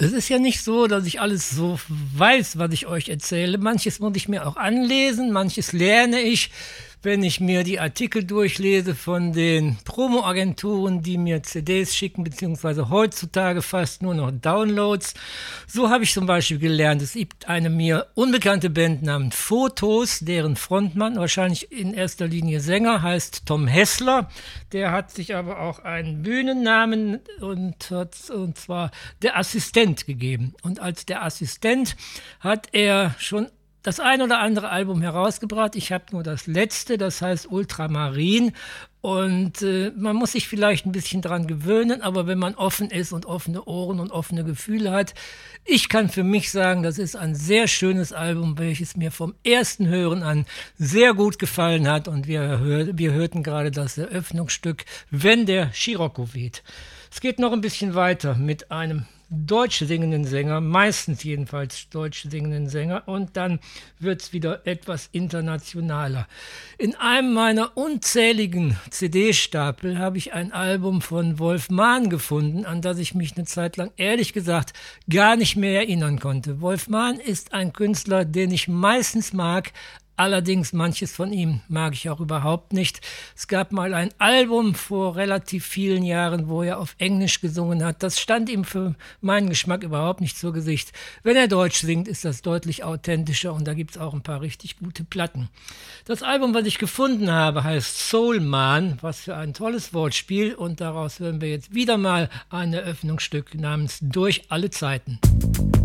Es ist ja nicht so, dass ich alles so weiß, was ich euch erzähle. Manches muss ich mir auch anlesen, manches lerne ich, wenn ich mir die Artikel durchlese von den Promo-Agenturen, die mir CDs schicken, beziehungsweise heutzutage fast nur noch Downloads. So habe ich zum Beispiel gelernt, es gibt eine mir unbekannte Band namens Fotos, deren Frontmann, wahrscheinlich in erster Linie Sänger, heißt Tom Hessler. Der hat sich aber auch einen Bühnennamen und zwar der Assistent gegeben. Und als der Assistent hat er schon das ein oder andere Album herausgebracht. Ich habe nur das letzte, das heißt Ultramarin. Und man muss sich vielleicht ein bisschen dran gewöhnen, aber wenn man offen ist und offene Ohren und offene Gefühle hat, ich kann für mich sagen, das ist ein sehr schönes Album, welches mir vom ersten Hören an sehr gut gefallen hat. Und wir hörten gerade das Eröffnungsstück Wenn der Scirocco weht. Es geht noch ein bisschen weiter mit einem deutsch singenden Sänger, meistens jedenfalls deutsch singenden Sänger, und dann wird's wieder etwas internationaler. In einem meiner unzähligen CD-Stapel habe ich ein Album von Wolf Mahn gefunden, an das ich mich eine Zeit lang ehrlich gesagt gar nicht mehr erinnern konnte. Wolf Mahn ist ein Künstler, den ich meistens mag. Allerdings manches von ihm mag ich auch überhaupt nicht. Es gab mal ein Album vor relativ vielen Jahren, wo er auf Englisch gesungen hat. Das stand ihm für meinen Geschmack überhaupt nicht zu Gesicht. Wenn er Deutsch singt, ist das deutlich authentischer und da gibt's auch ein paar richtig gute Platten. Das Album, was ich gefunden habe, heißt Soul Man, was für ein tolles Wortspiel, und daraus hören wir jetzt wieder mal ein Eröffnungsstück namens Durch alle Zeiten.